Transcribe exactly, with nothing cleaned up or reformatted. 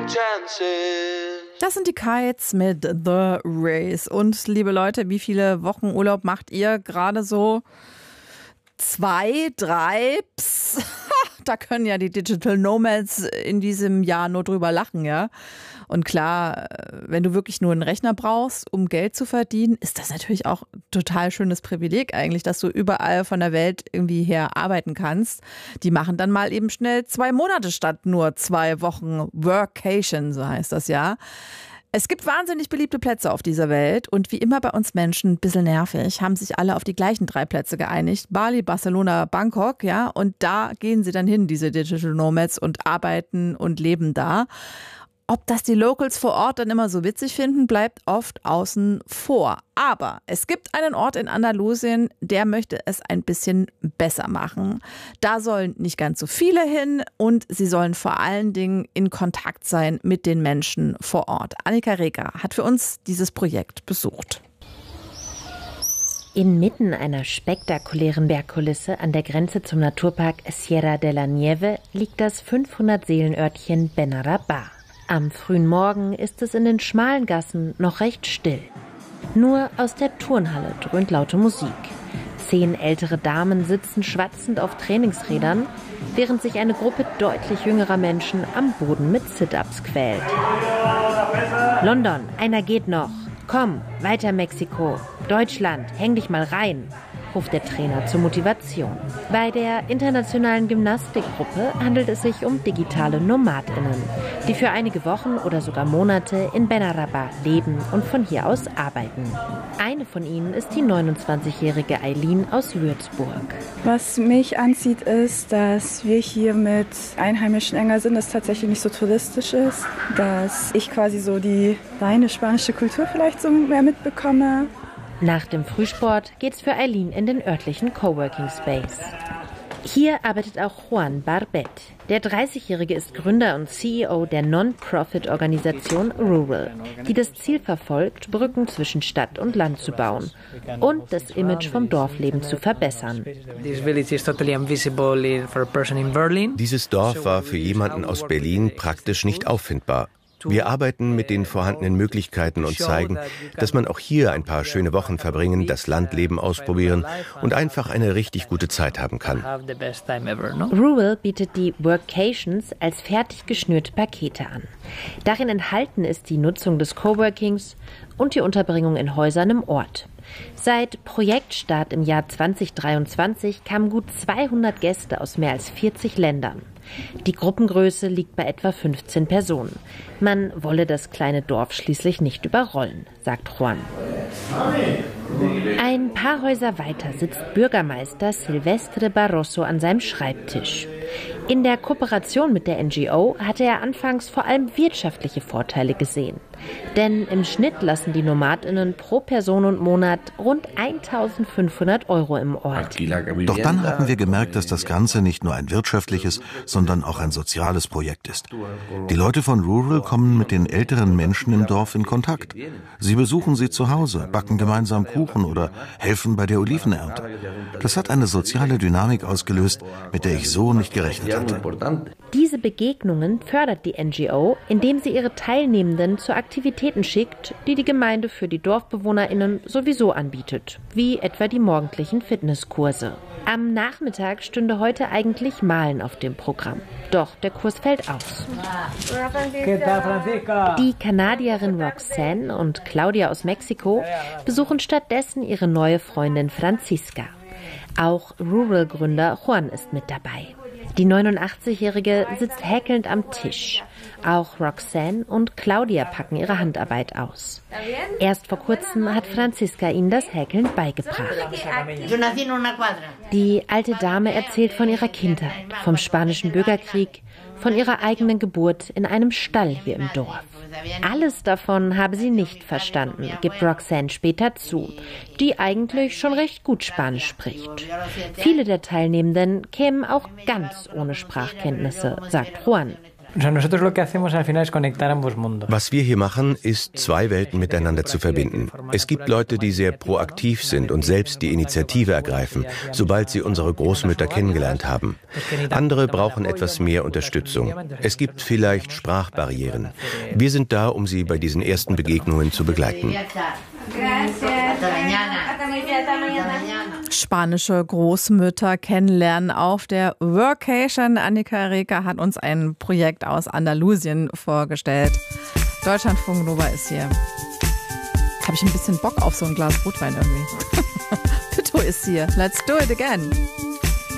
Das sind die Kites mit The Race. Und liebe Leute, wie viele Wochen Urlaub macht ihr gerade so? Zwei, drei? Psst. Da können ja die Digital Nomads in diesem Jahr nur drüber lachen, ja. Und klar, wenn du wirklich nur einen Rechner brauchst, um Geld zu verdienen, ist das natürlich auch ein total schönes Privileg eigentlich, dass du überall von der Welt irgendwie her arbeiten kannst. Die machen dann mal eben schnell zwei Monate statt nur zwei Wochen Workation, so heißt das ja. Es gibt wahnsinnig beliebte Plätze auf dieser Welt und wie immer bei uns Menschen, ein bisschen nervig, haben sich alle auf die gleichen drei Plätze geeinigt. Bali, Barcelona, Bangkok, ja. Und da gehen sie dann hin, diese Digital Nomads, und arbeiten und leben da. Ob das die Locals vor Ort dann immer so witzig finden, bleibt oft außen vor. Aber es gibt einen Ort in Andalusien, der möchte es ein bisschen besser machen. Da sollen nicht ganz so viele hin und sie sollen vor allen Dingen in Kontakt sein mit den Menschen vor Ort. Annika Reger hat für uns dieses Projekt besucht. Inmitten einer spektakulären Bergkulisse an der Grenze zum Naturpark Sierra de la Nieve liegt das fünfhundert-Seelen-Örtchen Benarabá. Am frühen Morgen ist es in den schmalen Gassen noch recht still. Nur aus der Turnhalle dröhnt laute Musik. Zehn ältere Damen sitzen schwatzend auf Trainingsrädern, während sich eine Gruppe deutlich jüngerer Menschen am Boden mit Sit-Ups quält. London, einer geht noch. Komm, weiter Mexiko. Deutschland, häng dich mal rein, ruft der Trainer zur Motivation. Bei der internationalen Gymnastikgruppe handelt es sich um digitale NomadInnen, die für einige Wochen oder sogar Monate in Benarabá leben und von hier aus arbeiten. Eine von ihnen ist die neunundzwanzigjährige Eileen aus Würzburg. Was mich anzieht, ist, dass wir hier mit Einheimischen enger sind, dass es tatsächlich nicht so touristisch ist, dass ich quasi so die reine spanische Kultur vielleicht so mehr mitbekomme. Nach dem Frühsport geht's für Eileen in den örtlichen Coworking Space. Hier arbeitet auch Juan Barbet. Der dreißigjährige ist Gründer und C E O der Non-Profit-Organisation Rural, die das Ziel verfolgt, Brücken zwischen Stadt und Land zu bauen und das Image vom Dorfleben zu verbessern. Dieses Dorf war für jemanden aus Berlin praktisch nicht auffindbar. Wir arbeiten mit den vorhandenen Möglichkeiten und zeigen, dass man auch hier ein paar schöne Wochen verbringen, das Landleben ausprobieren und einfach eine richtig gute Zeit haben kann. Rural bietet die Workations als fertig geschnürte Pakete an. Darin enthalten ist die Nutzung des Coworkings und die Unterbringung in Häusern im Ort. Seit Projektstart im Jahr zweitausenddreiundzwanzig kamen gut zweihundert Gäste aus mehr als vierzig Ländern. Die Gruppengröße liegt bei etwa fünfzehn Personen. Man wolle das kleine Dorf schließlich nicht überrollen, sagt Juan. Ein paar Häuser weiter sitzt Bürgermeister Silvestre Barroso an seinem Schreibtisch. In der Kooperation mit der N G O hatte er anfangs vor allem wirtschaftliche Vorteile gesehen. Denn im Schnitt lassen die NomadInnen pro Person und Monat rund eintausendfünfhundert Euro im Ort. Doch dann haben wir gemerkt, dass das Ganze nicht nur ein wirtschaftliches, sondern auch ein soziales Projekt ist. Die Leute von Rural kommen mit den älteren Menschen im Dorf in Kontakt. Sie besuchen sie zu Hause, backen gemeinsam Kuchen oder helfen bei der Olivenernte. Das hat eine soziale Dynamik ausgelöst, mit der ich so nicht gerechnet hatte. Diese Begegnungen fördert die N G O, indem sie ihre Teilnehmenden zu Aktivitäten schickt, die die Gemeinde für die DorfbewohnerInnen sowieso anbietet, wie etwa die morgendlichen Fitnesskurse. Am Nachmittag stünde heute eigentlich Malen auf dem Programm. Doch der Kurs fällt aus. Die Kanadierin Roxanne und Claudia aus Mexiko besuchen stattdessen ihre neue Freundin Franziska. Auch Rural-Gründer Juan ist mit dabei. Die neunundachtzigjährige sitzt häkelnd am Tisch. Auch Roxanne und Claudia packen ihre Handarbeit aus. Erst vor kurzem hat Franziska ihnen das Häkeln beigebracht. Die alte Dame erzählt von ihrer Kindheit, vom spanischen Bürgerkrieg, von ihrer eigenen Geburt in einem Stall hier im Dorf. Alles davon habe sie nicht verstanden, gibt Roxanne später zu, die eigentlich schon recht gut Spanisch spricht. Viele der Teilnehmenden kämen auch ganz ohne Sprachkenntnisse, sagt Juan. Was wir hier machen, ist, zwei Welten miteinander zu verbinden. Es gibt Leute, die sehr proaktiv sind und selbst die Initiative ergreifen, sobald sie unsere Großmütter kennengelernt haben. Andere brauchen etwas mehr Unterstützung. Es gibt vielleicht Sprachbarrieren. Wir sind da, um sie bei diesen ersten Begegnungen zu begleiten. Spanische Großmütter kennenlernen auf der Workation. Annika Reker hat uns ein Projekt aus Andalusien vorgestellt. Deutschlandfunk Nova ist hier. Jetzt habe ich ein bisschen Bock auf so ein Glas Rotwein irgendwie. Pitto ist hier. Let's do it again.